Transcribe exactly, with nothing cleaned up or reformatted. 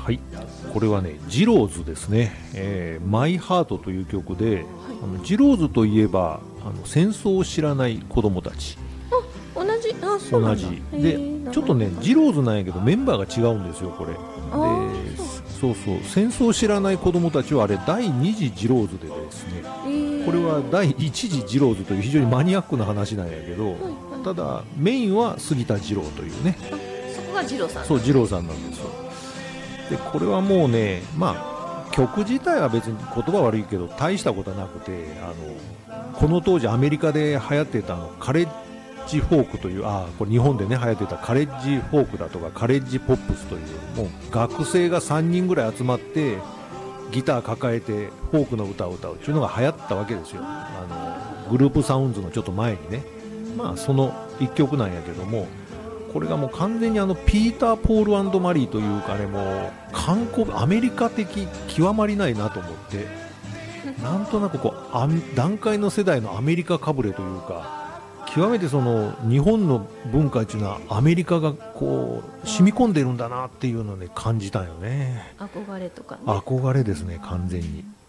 はい、これはねジローズですね、えー、マイハートという曲で、はい、あのジローズといえばあの戦争を知らない子供たち、 あ、同じ、あ、そうなんだ。 同じで、ちょっとねジローズなんやけどメンバーが違うんですよこれで。そうそう、戦争を知らない子供たちはあれだいに次ジローズでですね、これはだいいち次ジローズという非常にマニアックな話なんやけど、はいはい、ただメインは杉田二郎というね、 そこが二郎さん。 そう二郎さんなんですよ。でこれはもうね、まあ曲自体は別に言葉悪いけど大したことはなくて、あのこの当時アメリカで流行ってたのカレッジフォークという、あこれ日本でね流行ってたカレッジフォークだとかカレッジポップスという、もう学生がさんにんぐらい集まってギター抱えてフォークの歌を歌うっていうのが流行ったわけですよ。あのグループサウンズのちょっと前にね、まあその一曲なんやけども、これがもう完全にあのピーター・ポール&マリーというかね、もう観光アメリカ的極まりないなと思って、なんとなくこう団塊の世代のアメリカかぶれというか、極めてその日本の文化っていうのはアメリカがこう染み込んでるんだなっていうのをね感じたよね。 憧れとかね。 憧れですね完全に。